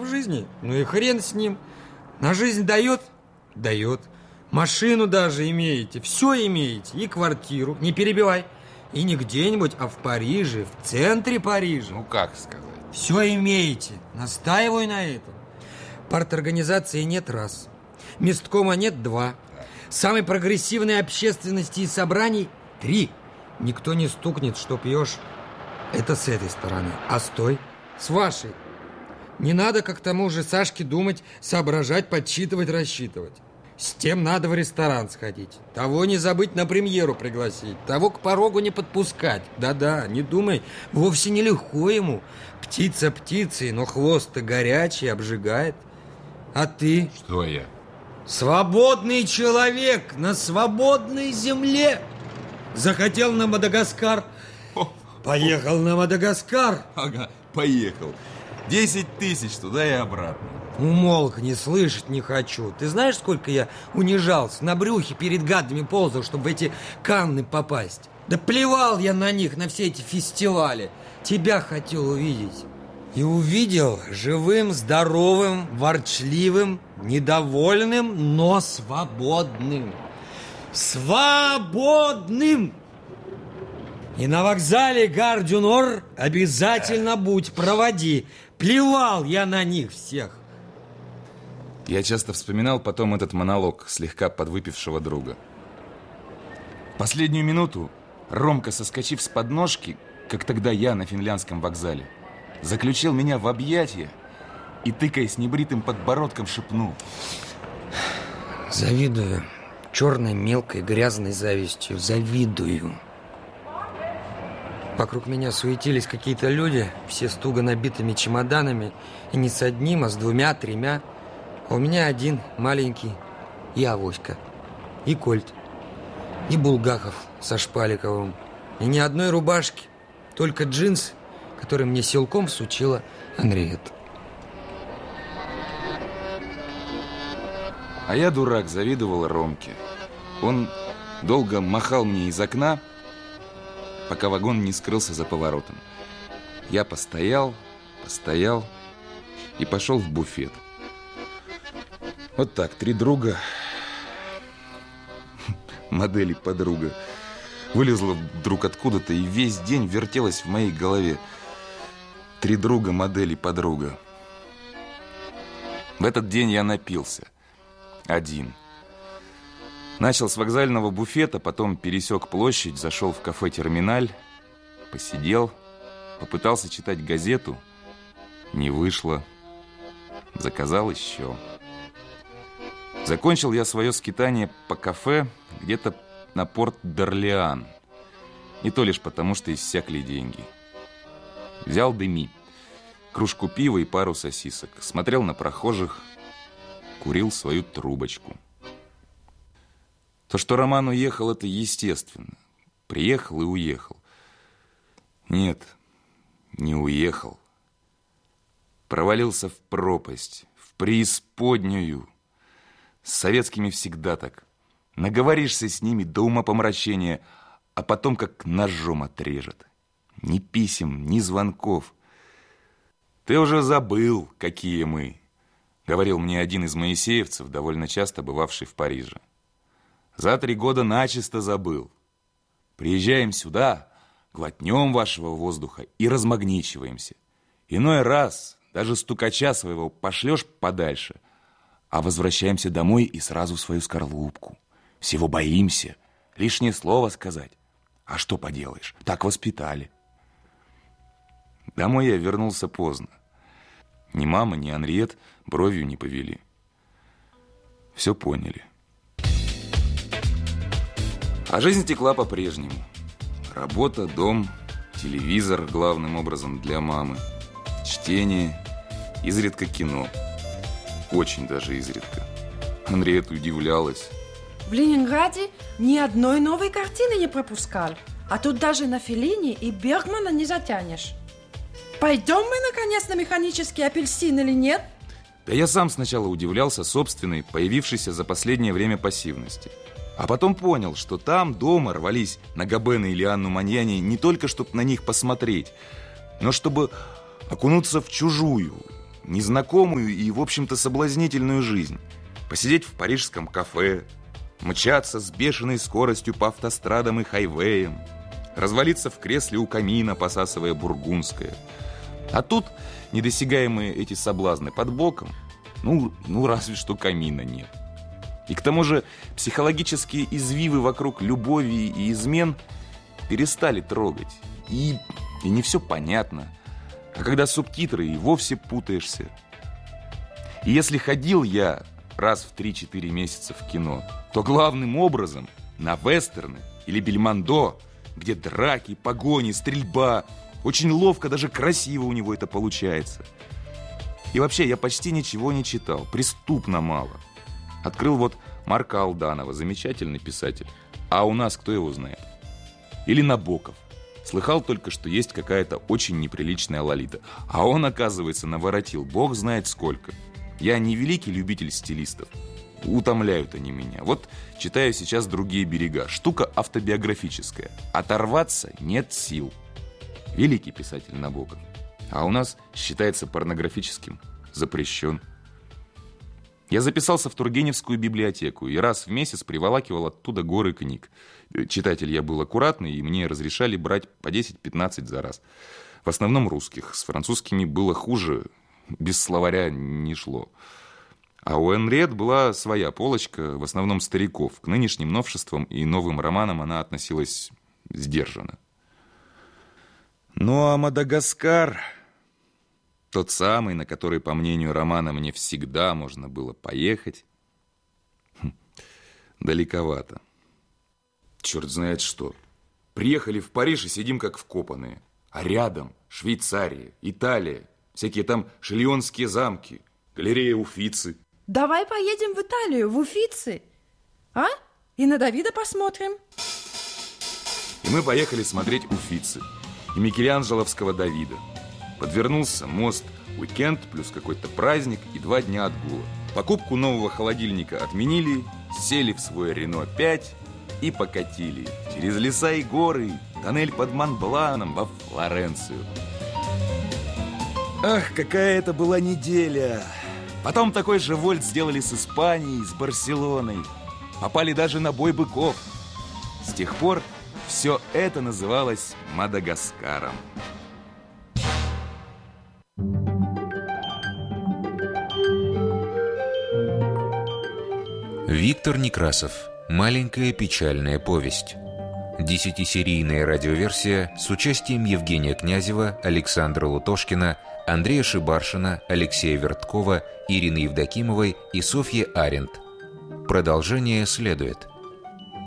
в жизни? Ну и хрен с ним. На жизнь дает? Дает. Машину даже имеете, все имеете. И квартиру, не перебивай. И не где-нибудь, а в Париже, в центре Парижа. Ну как сказать? Все имеете, настаиваю на этом. Парторганизации нет раз. Месткома нет два. Самой прогрессивной общественности и собраний три. Никто не стукнет, что пьешь. Это с этой стороны. А стой, с вашей. Не надо, как тому же Сашке, думать, соображать, подсчитывать, рассчитывать. С тем надо в ресторан сходить. Того не забыть на премьеру пригласить. Того к порогу не подпускать. Да-да, не думай, вовсе нелегко ему. Птица птицей, но хвост-то горячий, обжигает. А ты? Что я? Свободный человек на свободной земле. Захотел на Мадагаскар. Поехал на Мадагаскар. Ага, поехал. 10 тысяч туда и обратно. Умолкни, слышать не хочу. Ты знаешь, сколько я унижался, на брюхе перед гадами ползал, чтобы в эти Канны попасть? Да плевал я на них, на все эти фестивали. Тебя хотел увидеть. И увидел живым, здоровым, ворчливым, недовольным, но свободным. Свободным! И на вокзале Гар-дю-Нор обязательно будь, проводи. Плевал я на них всех. Я часто вспоминал потом этот монолог слегка подвыпившего друга. В последнюю минуту Ромка, соскочив с подножки, как тогда я на финляндском вокзале, заключил меня в объятия и, тыкаясь небритым подбородком, шепнул: завидую, черной, мелкой, грязной завистью, завидую. Вокруг меня суетились какие-то люди, все с туго набитыми чемоданами, и не с одним, а с двумя, тремя. А у меня один маленький, и Авоська, и Кольт, и Булгаков со Шпаликовым, и ни одной рубашки, только джинсы, которые мне силком всучила Анриет. А я, дурак, завидовал Ромке. Он долго махал мне из окна, пока вагон не скрылся за поворотом. Я постоял и пошел в буфет. Вот так, три друга, модели подруга, вылезла вдруг откуда-то и весь день вертелась в моей голове. Три друга, модели подруга. В этот день я напился. Один. Начал с вокзального буфета, потом пересек площадь, зашел в кафе «Терминаль», посидел, попытался читать газету, не вышло, заказал еще. Закончил я свое скитание по кафе где-то на порт Дорлеан. И то лишь потому, что иссякли деньги. Взял деми, кружку пива и пару сосисок, смотрел на прохожих, курил свою трубочку. То, что Роман уехал, это естественно. Приехал и уехал. Нет, не уехал. Провалился в пропасть, в преисподнюю. С советскими всегда так. Наговоришься с ними до умопомрачения, а потом как ножом отрежет. Ни писем, ни звонков. «Ты уже забыл, какие мы», — говорил мне один из моисеевцев, довольно часто бывавший в Париже. «За 3 года начисто забыл. Приезжаем сюда, глотнем вашего воздуха и размагничиваемся. Иной раз даже стукача своего пошлешь подальше, а возвращаемся домой и сразу в свою скорлупку. Всего боимся, лишнее слово сказать. А что поделаешь, так воспитали». Домой я вернулся поздно. Ни мама, ни Анриет бровью не повели. Все поняли. А жизнь текла по-прежнему. Работа, дом, телевизор, главным образом для мамы, чтение, изредка кино. Очень даже изредка. Анриет удивлялась. В Ленинграде ни одной новой картины не пропускал. А тут даже на Феллини и Бергмана не затянешь. Пойдем мы, наконец, на механический апельсин или нет? Да я сам сначала удивлялся собственной, появившейся за последнее время пассивности. А потом понял, что там, дома, рвались на Габена или Анну Маньяни не только, чтобы на них посмотреть, но чтобы окунуться в чужую, незнакомую и, в общем-то, соблазнительную жизнь. Посидеть в парижском кафе, мчаться с бешеной скоростью по автострадам и хайвеям, развалиться в кресле у камина, посасывая бургундское. А тут недосягаемые эти соблазны под боком, ну разве что камина нет. И к тому же психологические извивы вокруг любови и измен перестали трогать. И не все понятно. А когда субтитры, и вовсе путаешься. И если ходил я раз в 3-4 месяца в кино, то главным образом на вестерны или бельмондо, где драки, погони, стрельба. Очень ловко, даже красиво у него это получается. И вообще, я почти ничего не читал, преступно мало. Открыл вот Марка Алданова, замечательный писатель. А у нас кто его знает? Или Набоков. Слыхал только, что есть какая-то очень неприличная Лолита. А он, оказывается, наворотил бог знает сколько. Я не великий любитель стилистов. Утомляют они меня. Вот читаю сейчас «Другие берега». Штука автобиографическая. Оторваться нет сил. Великий писатель Набоков. А у нас считается порнографическим. Запрещен. Я записался в Тургеневскую библиотеку и раз в месяц приволакивал оттуда горы книг. Читатель я был аккуратный, и мне разрешали брать по 10-15 за раз. В основном русских. С французскими было хуже, без словаря не шло. А у Энриет была своя полочка, в основном стариков. К нынешним новшествам и новым романам она относилась сдержанно. Ну а Мадагаскар... Тот самый, на который, по мнению романа, мне всегда можно было поехать. Далековато. Черт знает что. Приехали в Париж и сидим как вкопанные. А рядом Швейцария, Италия, всякие там шильонские замки, галерея Уффици. Давай поедем в Италию, в Уффици. А? И на Давида посмотрим. И мы поехали смотреть Уффици и Микеланджеловского Давида. Подвернулся мост, уикенд плюс какой-то праздник и 2 дня отгула. Покупку нового холодильника отменили, сели в свой Рено 5 и покатили через леса и горы, тоннель под Монбланом во Флоренцию. Ах, какая это была неделя! Потом такой же вольт сделали с Испанией, с Барселоной. Попали даже на бой быков. С тех пор все это называлось Мадагаскаром. Виктор Некрасов. Маленькая печальная повесть. 10-серийная радиоверсия с участием Евгения Князева, Александра Лутошкина, Андрея Шибаршина, Алексея Верткова, Ирины Евдокимовой и Софьи Аренд. Продолжение следует.